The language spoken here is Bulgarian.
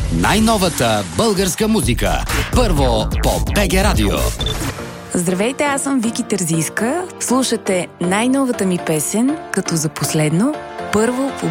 Най-новата българска музика. Първо по БГ Радио. Здравейте, аз съм Вики Терзийска. Слушате най-новата ми песен, като за последно, първо по